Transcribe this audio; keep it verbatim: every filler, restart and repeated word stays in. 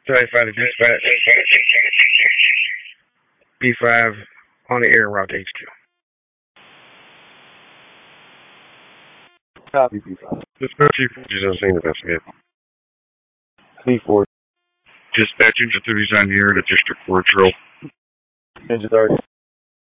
seventy-five to dispatch. B five on the air route to H Q. Copy, B five. Dispatch, just on scene investigate. C four. Dispatch, engine thirty is on the air to District four Patrol. Engine thirty.